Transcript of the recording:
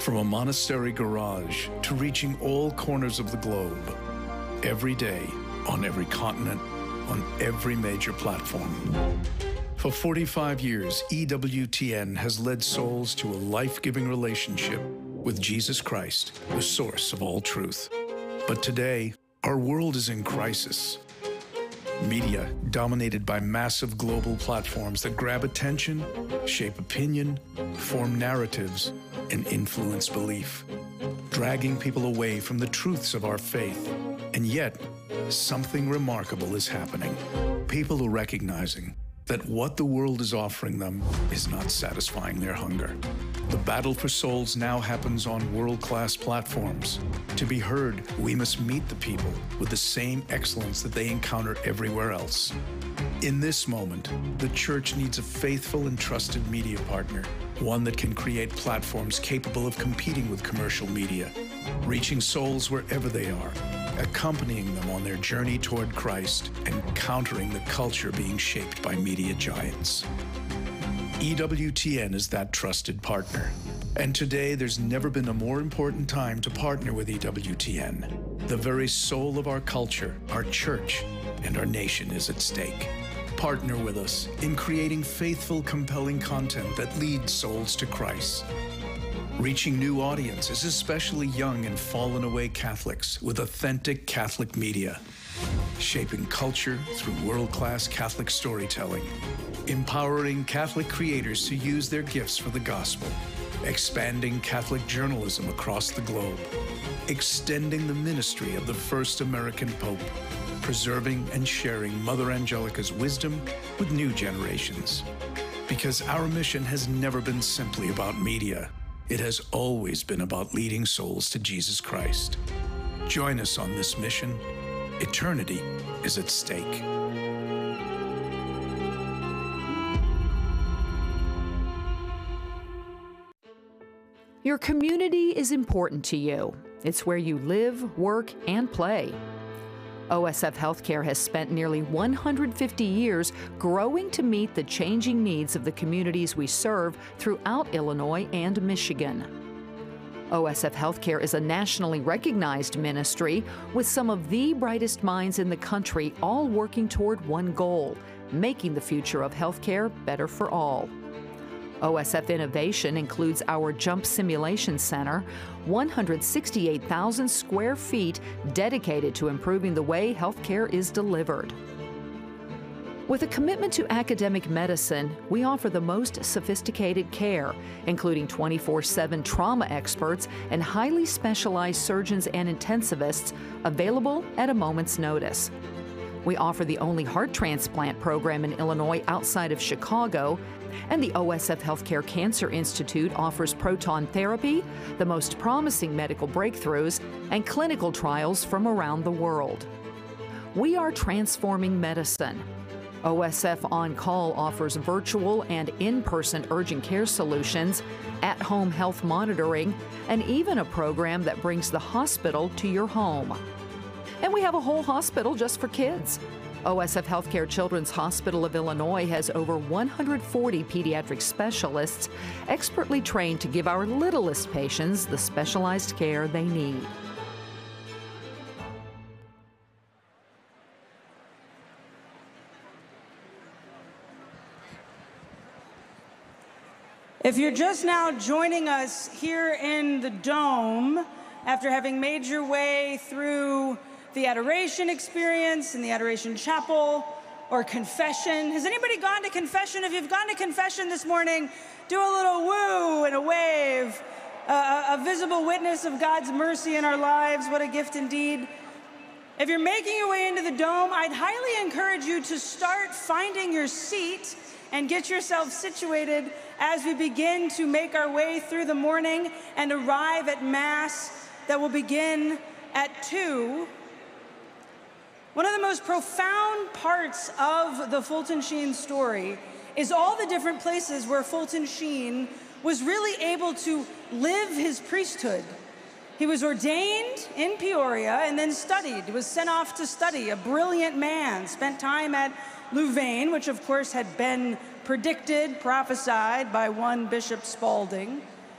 From a monastery garage to reaching all corners of the globe, every day, on every continent, on every major platform. For 45 years, EWTN has led souls to a life-giving relationship with Jesus Christ, the source of all truth. But today, our world is in crisis. Media dominated by massive global platforms that grab attention, shape opinion, form narratives, and influence belief, dragging people away from the truths of our faith. And yet, something remarkable is happening. People are recognizing that what the world is offering them is not satisfying their hunger. The battle for souls now happens on world-class platforms. To be heard, we must meet the people with the same excellence that they encounter everywhere else. In this moment, the church needs a faithful and trusted media partner, one that can create platforms capable of competing with commercial media, reaching souls wherever they are, accompanying them on their journey toward Christ, and countering the culture being shaped by media giants. EWTN is that trusted partner. And today, there's never been a more important time to partner with EWTN. The very soul of our culture, our church, and our nation is at stake. Partner with us in creating faithful, compelling content that leads souls to Christ. Reaching new audiences, especially young and fallen-away Catholics, with authentic Catholic media. Shaping culture through world-class Catholic storytelling. Empowering Catholic creators to use their gifts for the gospel. Expanding Catholic journalism across the globe. Extending the ministry of the first American Pope. Preserving and sharing Mother Angelica's wisdom with new generations. Because our mission has never been simply about media. It has always been about leading souls to Jesus Christ. Join us on this mission. Eternity is at stake. Your community is important to you. It's where you live, work, and play. OSF Healthcare has spent nearly 150 years growing to meet the changing needs of the communities we serve throughout Illinois and Michigan. OSF Healthcare is a nationally recognized ministry with some of the brightest minds in the country, all working toward one goal: making the future of healthcare better for all. OSF Innovation includes our Jump Simulation Center, 168,000 square feet dedicated to improving the way healthcare is delivered. With a commitment to academic medicine, we offer the most sophisticated care, including 24/7 trauma experts and highly specialized surgeons and intensivists available at a moment's notice. We offer the only heart transplant program in Illinois outside of Chicago, and the OSF Healthcare Cancer Institute offers proton therapy, the most promising medical breakthroughs, and clinical trials from around the world. We are transforming medicine. OSF On Call offers virtual and in-person urgent care solutions, at-home health monitoring, and even a program that brings the hospital to your home. And we have a whole hospital just for kids. OSF Healthcare Children's Hospital of Illinois has over 140 pediatric specialists expertly trained to give our littlest patients the specialized care they need. If you're just now joining us here in the Dome, after having made your way through the adoration experience in the Adoration Chapel or confession. Has anybody gone to confession? If you've gone to confession this morning, do a little woo and a wave, a visible witness of God's mercy in our lives. What a gift indeed. If you're making your way into the Dome, I'd highly encourage you to start finding your seat and get yourself situated as we begin to make our way through the morning and arrive at Mass that will begin at 2. One of the most profound parts of the Fulton Sheen story is all the different places where Fulton Sheen was really able to live his priesthood. He was ordained in Peoria and then studied. He was sent off to study, a brilliant man, spent time at Louvain, which of course had been predicted, prophesied by one Bishop Spalding.